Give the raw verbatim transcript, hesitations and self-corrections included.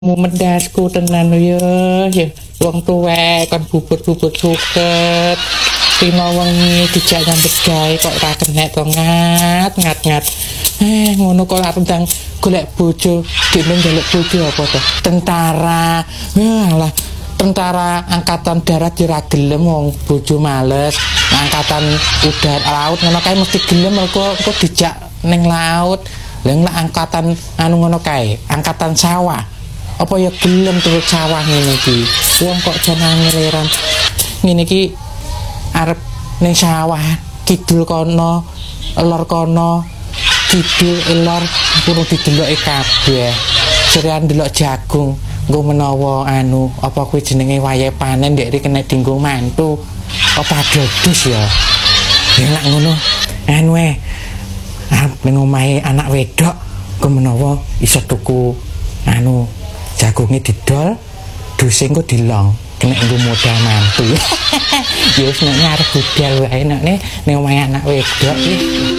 Mumedasku tenan ya ya wong tuwek kon bubur-bubur suket tino wengi dijak nyambut gawe kok ra kenek to ngat ngat ngat eh ngono kok arep ndang golek bojo dene njaluk bojo apa to tentara alah tentara angkatan darat ora gelem wong bojo males angkatan udara laut ngono kae mesti gelem kok kok dijak ning laut lha angkatan anu ngono kae angkatan sawah apa ya gelem turut sawah ngene iki wong kok jan angeleran ngene iki arep ning sawah kidul kono lor kono kidul lor purung dideloki kabeh serian delok jagung nggo menawa anu apa kuwi jenenge wayahe panen ndek iki kena dinggo mantu apa dodos ya ya nek ngono anu e arep ning omahe anak wedok nggo menawa iso tuku anu jagungnya didol, dusing kok dilong, kena nggo modal mantu. Ya wis nek arep budal wae nek ning omahe anak wedok iki.